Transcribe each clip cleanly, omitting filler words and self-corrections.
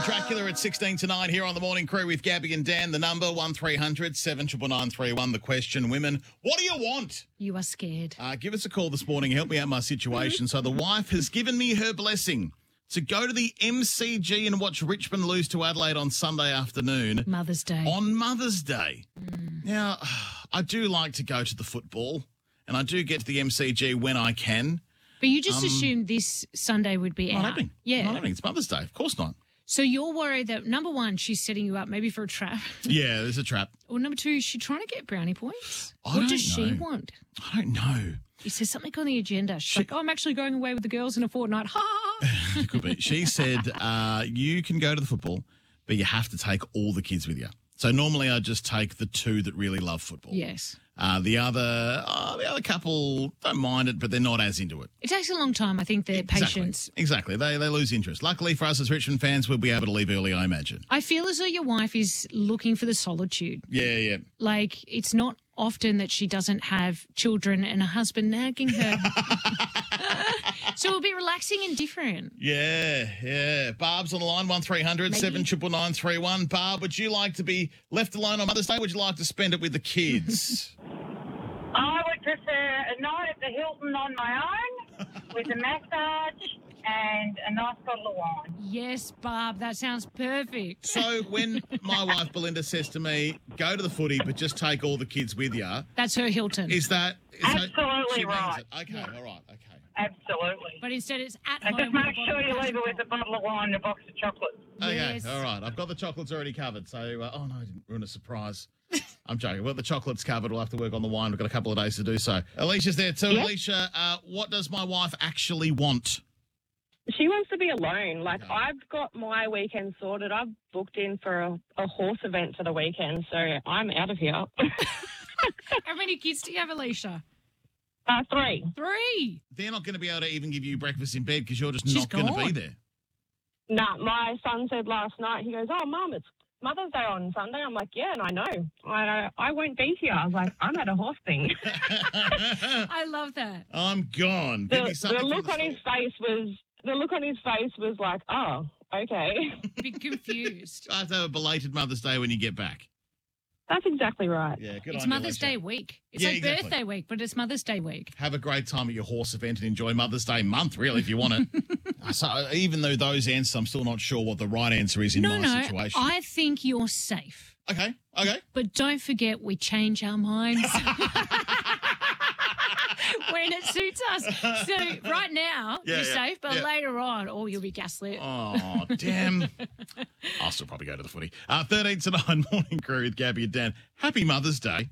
Dracula at 16 to 9 here on the Morning Crew with Gabby and Dan. The number 1300 799 The question, women, what do you want? You are scared. Give us a call this morning. Help me out my situation. So the wife has given me her blessing to go to the MCG and watch Richmond lose to Adelaide on Sunday afternoon. Mother's Day. On Mother's Day. Now, I do like to go to the football and I do get to the MCG when I can. But you just assumed this Sunday would be Not out. happening. Yeah. Not happening. It's Mother's Day. Of course not. So you're worried that, number one, she's setting you up maybe for a trap. Yeah, there's a trap. Or number two, is she trying to get brownie points? I What don't does she know. want? I don't know. Is there something on the agenda? She's like, I'm actually going away with the girls in a fortnight. Ha ha ha. It could be. She said you can go to the football, but you have to take all the kids with you. So normally I just take the two that really love football. Yes. The other couple don't mind it, but they're not as into it. It takes a long time, I think, their patience. Exactly. They lose interest. Luckily for us as Richmond fans, we'll be able to leave early, I imagine. I feel as though your wife is looking for the solitude. Yeah. Like, it's not often that she doesn't have children and a husband nagging her. So it'll be relaxing and different. Yeah. Barb's on the line, 1300 799 Barb, would you like to be left alone on Mother's Day? Would you like to spend it with the kids? I would prefer a night at the Hilton on my own with a massage and a nice bottle of wine. Yes, Barb, that sounds perfect. So when my wife Belinda says to me, go to the footy, but just take all the kids with you, That's her Hilton. is that... Absolutely she means right. it. Okay, all right, okay. Absolutely. But instead it's at And home. just with a make bottle sure of you leave passion it with fruit. a bottle of wine and a box of chocolates. Okay, Yes. all right. I've got the chocolates already covered. So, oh no, I didn't ruin a surprise. I'm joking. Well, the chocolate's covered. We'll have to work on the wine. We've got a couple of days to do so. Alicia's there too. Yep. Alicia, what does my wife actually want? She wants to be alone. Like, Okay. I've got my weekend sorted. I've booked in for a horse event for the weekend, so I'm out of here. How many kids do you have, Alicia? 3. 3. They're not going to be able to even give you breakfast in bed because you're just She's not going to be gone. there. Nah, my son said last night, he goes, oh, Mum, it's Mother's Day on Sunday. I'm like, yeah, and I know. I won't be here. I was like, I'm at a horse thing. I love that. I'm gone. Give me the something look from on the his face was... The look on his face was like, oh, okay. Bit confused. I have to have a belated Mother's Day when you get back. That's exactly right. Yeah, good It's on you, Mother's Alicia. Day week. It's Yeah, like exactly. birthday week, but it's Mother's Day week. Have a great time at your horse event and enjoy Mother's Day month, really, if you want it. So even though those answers, I'm still not sure what the right answer is in my situation. I think you're safe. Okay. But don't forget, we change our minds when it suits us. So right now, Yeah, you're yeah, safe, but yeah. later on, you'll be gaslit. Oh, damn. I'll still probably go to the footy. 13 to 9 Morning Crew with Gabby and Dan. Happy Mother's Day.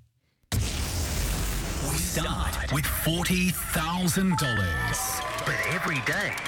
We start with $40,000. But every day